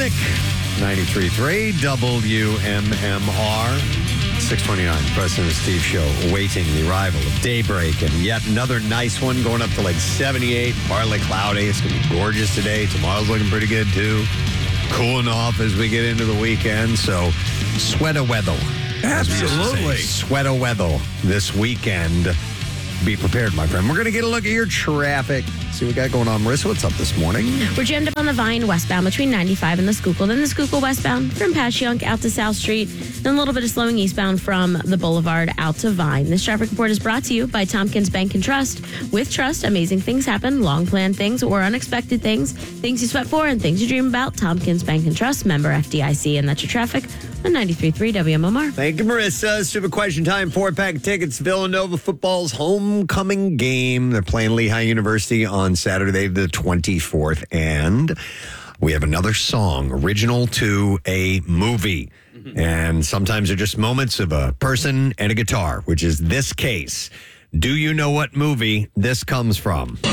Clinic, 93.3 WMMR. 629, Preston and Steve show, awaiting the arrival of daybreak and yet another nice one going up to like 78, partly cloudy. It's going to be gorgeous today. Tomorrow's looking pretty good too. Cooling off as we get into the weekend. So, sweater weather. Absolutely. Sweater weather this weekend. Be prepared, my friend. We're going to get a look at your traffic. See what we got going on. Marissa, what's up this morning? We're jammed up on the Vine westbound between 95 and the Schuylkill. Then the Schuylkill westbound from Passyunk out to South Street. Then a little bit of slowing eastbound from the Boulevard out to Vine. This traffic report is brought to you by Tompkins Bank and Trust. With Trust, amazing things happen, long-planned things or unexpected things you sweat for and things you dream about. Tompkins Bank and Trust, member FDIC, and that's your traffic on 93.3 WMMR. Thank you, Marissa. Stupid question time. 4-pack tickets. Villanova football's homecoming game. They're playing Lehigh University on Saturday the 24th. And we have another song, original to a movie. And sometimes they're just moments of a person and a guitar, which is this case. Do you know what movie this comes from?